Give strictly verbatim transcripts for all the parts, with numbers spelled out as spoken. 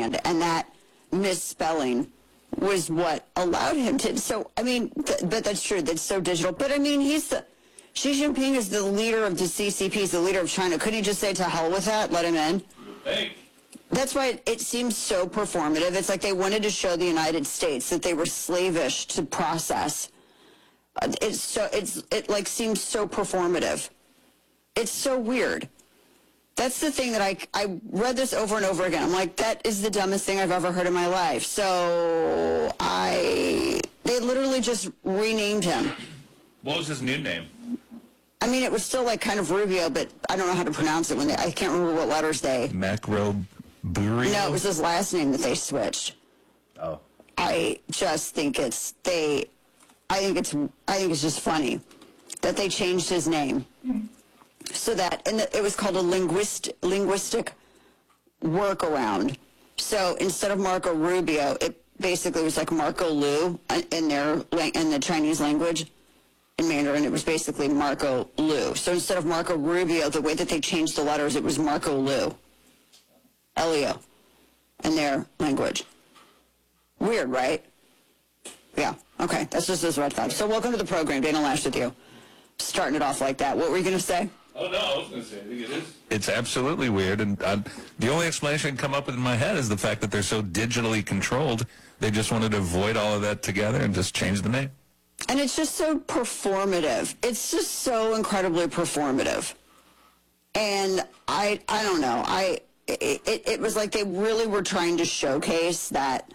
understand, and that misspelling was what allowed him to. So, I mean, th- but that's true. That's so digital. But, I mean, he's the, Xi Jinping is the leader of the C C P, he's the leader of China. Couldn't he just say, to hell with that, let him in? Hey. That's why it seems so performative. It's like they wanted to show the United States that they were slavish to process. Uh, It's so, it's, it like seems so performative. It's so weird. That's the thing that I, I read this over and over again. I'm like, that is the dumbest thing I've ever heard in my life. So I, they literally just renamed him. What was his new name? I mean, it was still like kind of Rubio, but I don't know how to pronounce it when they, I can't remember what letters they. Macro Burio? No, it was his last name that they switched. Oh. I just think it's, they, I think it's, I think it's just funny that they changed his name. So that, and it was called a linguist, linguistic workaround. So instead of Marco Rubio, it basically was like Marco Lu in their, in the Chinese language. In Mandarin, it was basically Marco Lu. So instead of Marco Rubio, the way that they changed the letters, it was Marco Lu. Elio, in their language. Weird, right? Yeah, okay, that's just as red flag. So welcome to the program, Dana Lash with you. Starting it off like that. What were you going to say? Oh, no, I was going to say, I think it is. It's absolutely weird, and uh, the only explanation I can come up with in my head is the fact that they're so digitally controlled, they just wanted to avoid all of that together and just change the name. And it's just so performative. It's just so incredibly performative. And I I don't know. I it, it, it was like they really were trying to showcase that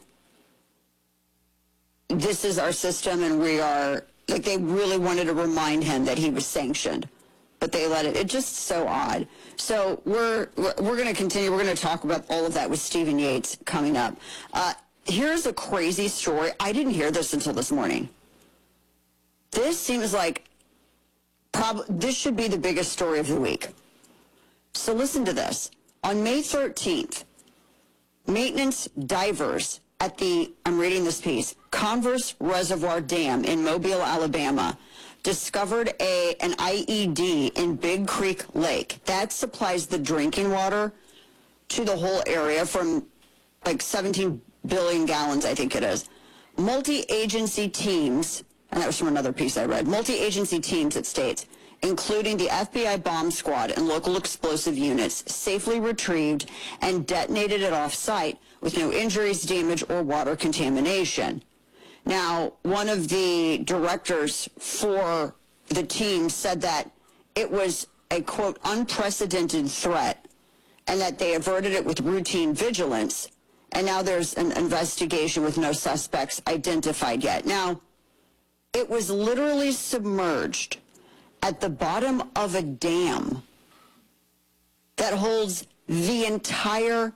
this is our system and we are, like they really wanted to remind him that he was sanctioned. But they let it, it's just so odd. So we're, we're, we're going to continue. We're going to talk about all of that with Stephen Yates coming up. Uh, here's a crazy story. I didn't hear this until this morning. This seems like prob- this should be the biggest story of the week. So listen to this. On May thirteenth, maintenance divers at the, I'm reading this piece, Converse Reservoir Dam in Mobile, Alabama, discovered a an I E D in Big Creek Lake. That supplies the drinking water to the whole area from like seventeen billion gallons, I think it is. Multi-agency teams, and that was from another piece I read, multi-agency teams, it states, including the F B I bomb squad and local explosive units, safely retrieved and detonated it off-site with no injuries, damage, or water contamination. Now, one of the directors for the team said that it was a, quote, unprecedented threat and that they averted it with routine vigilance, and now there's an investigation with no suspects identified yet. Now, it was literally submerged at the bottom of a dam that holds the entire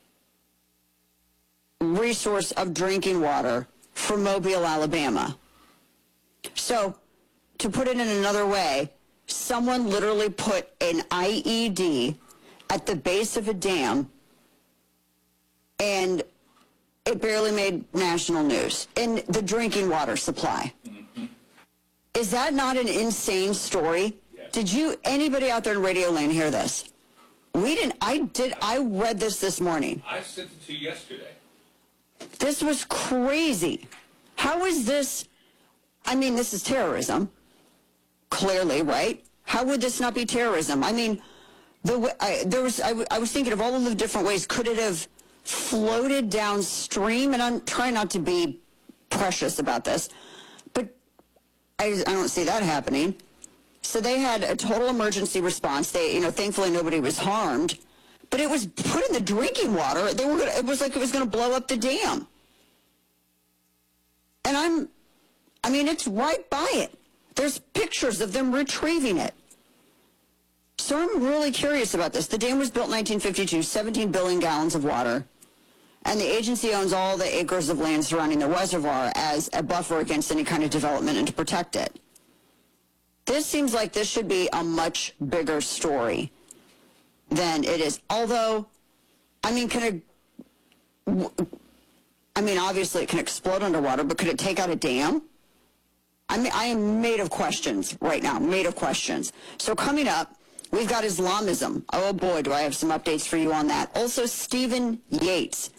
resource of drinking water for Mobile, Alabama. So, to put it in another way, someone literally put an I E D at the base of a dam, and it barely made national news in the drinking water supply. Mm-hmm. Is that not an insane story? Yes. Did you, anybody out there in Radio Land, hear this? We didn't, I did, I read this this morning. I sent it to you yesterday. This was crazy. How is this, I mean, this is terrorism, clearly, right? How would this not be terrorism? I mean, the I, there was, I, I was thinking of all of the different ways. Could it have floated downstream? And I'm trying not to be precious about this, but I, I don't see that happening. So they had a total emergency response. They, you know, thankfully nobody was harmed, but it was put in the drinking water. They were gonna, it was like it was going to blow up the dam. And I'm, I mean, it's right by it. There's pictures of them retrieving it. So I'm really curious about this. The dam was built in nineteen fifty-two, seventeen billion gallons of water. And the agency owns all the acres of land surrounding the reservoir as a buffer against any kind of development and to protect it. This seems like this should be a much bigger story than it is. Although, I mean, can it, I mean, obviously it can explode underwater, but could it take out a dam? I mean, I am made of questions right now, made of questions. So coming up, we've got Islamism. Oh boy, do I have some updates for you on that. Also, Stephen Yates.